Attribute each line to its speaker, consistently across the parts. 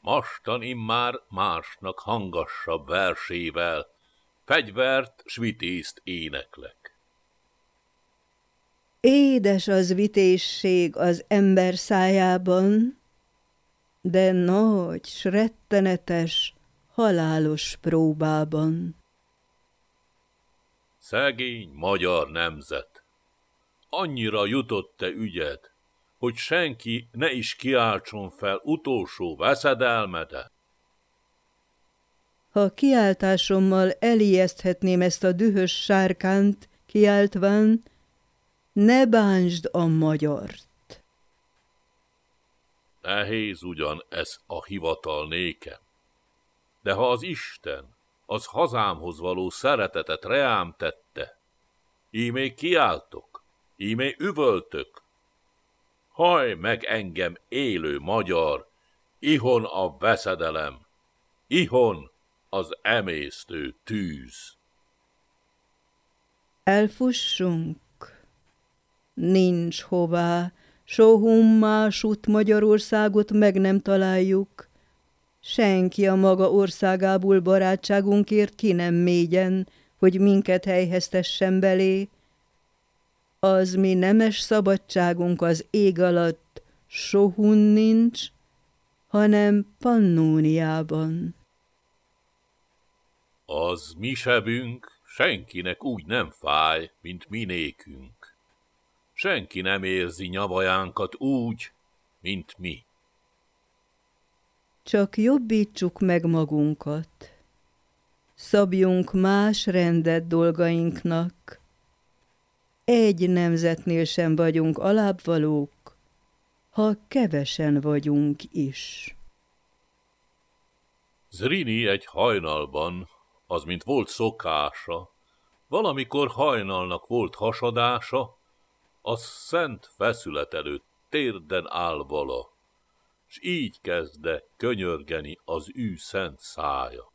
Speaker 1: Mastan immár másnak hangasabb versével, fegyvert s vitézt éneklek.
Speaker 2: Édes az vitézség az ember szájában, de nagy s rettenetes, halálos próbában.
Speaker 1: Szegény magyar nemzet, annyira jutott te ügyed, hogy senki ne is kiáltson fel utolsó veszedelmede?
Speaker 2: Ha kiáltásommal elijeszthetném ezt a dühös sárkánt, kiáltván, ne bántsd a magyart.
Speaker 1: Nehéz ugyan ez a hivatal nékem, de ha az Isten az hazámhoz való szeretetet reám tette, ímé kiáltok, ímé üvöltök, hajj meg engem élő magyar, ihon a veszedelem, ihon az emésztő tűz.
Speaker 2: Elfussunk? Nincs hová, sohum másút Magyarországot meg nem találjuk. Senki a maga országából barátságunkért ki nem mégyen, hogy minket helyeztessen belé. Az mi nemes szabadságunk az ég alatt sohun nincs, hanem Pannóniában.
Speaker 1: Az mi sebünk senkinek úgy nem fáj, mint mi nékünk. Senki nem érzi nyavajánkat úgy, mint mi.
Speaker 2: Csak jobbítsuk meg magunkat. Szabjunk más rendet dolgainknak. Egy nemzetnél sem vagyunk alábbvalók, ha kevesen vagyunk is.
Speaker 1: Zrínyi egy hajnalban, az mint volt szokása, valamikor hajnalnak volt hasadása, a szent feszület előtt térden áll vala, s így kezdte könyörgeni az ő szent szája.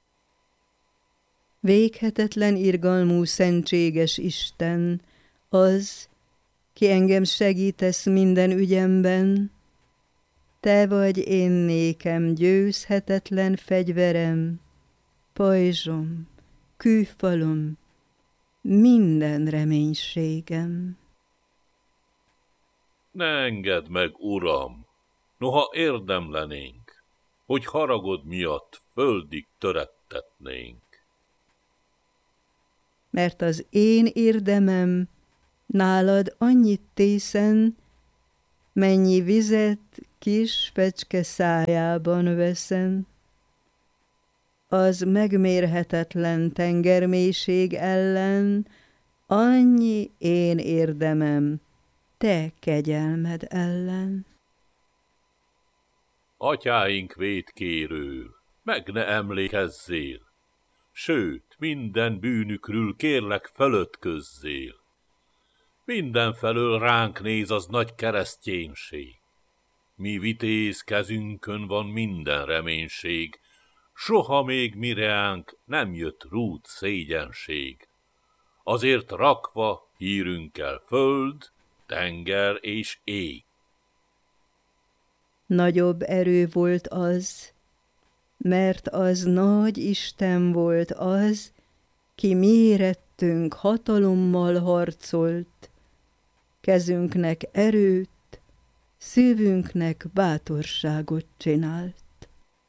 Speaker 2: Véghetetlen irgalmú szentséges Isten, az, ki engem segítesz minden ügyemben, te vagy én nékem győzhetetlen fegyverem, pajzsom, kőfalom, minden reménységem.
Speaker 1: Ne engedd meg, Uram, noha érdemlenénk, hogy haragod miatt földig törettetnénk.
Speaker 2: Mert az én érdemem nálad annyit tészen, mennyi vizet kis fecske szájában veszem. Az megmérhetetlen tengermélység ellen annyi én érdemem te kegyelmed ellen.
Speaker 1: Atyáink vétkérő, meg ne emlékezzél, sőt, minden bűnükről kérlek fölötközzél. Mindenfelől ránk néz az nagy kereszténység. Mi vitéz kezünkön van minden reménység, soha még mi reánk nem jött rút szégyenség. Azért rakva hírünkkel föld, tenger és ég.
Speaker 2: Nagyobb erő volt az, mert az nagy Isten volt az, ki mérettünk hatalommal harcolt, kezünknek erőt, szívünknek bátorságot csinált.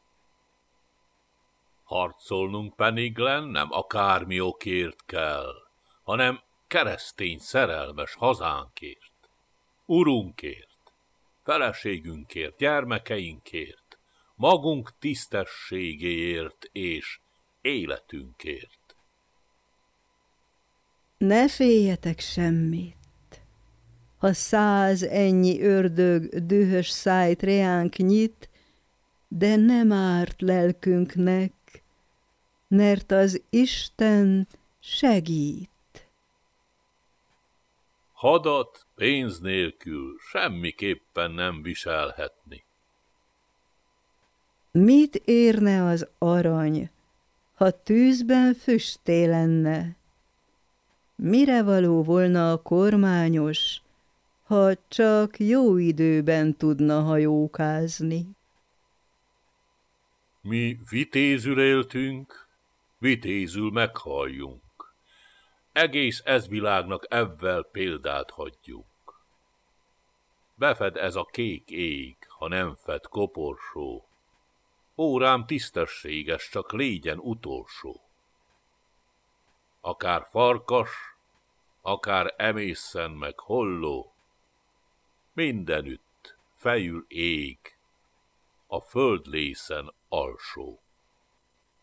Speaker 1: Harcolnunk Peniglen nem akármi okért kell, hanem keresztény szerelmes hazánkért, urunkért, feleségünkért, gyermekeinkért, magunk tisztességéért és életünkért.
Speaker 2: Ne féljetek semmit, ha 100 ennyi ördög dühös szájt reánk nyit, de nem árt lelkünknek, mert az Isten segít.
Speaker 1: Hadat pénz nélkül semmiképpen nem viselhetni.
Speaker 2: Mit érne az arany, ha tűzben füsté lenne? Mire való volna a kormányos, ha csak jó időben tudna hajókázni?
Speaker 1: Mi vitézül éltünk, vitézül meghalljunk. Egész ez világnak evvel példát hagyjunk. Befed ez a kék ég, ha nem fed koporsó. Órám tisztességes, csak légyen utolsó. Akár farkas, akár emészen meg holló, mindenütt fejül ég, a földlészen alsó.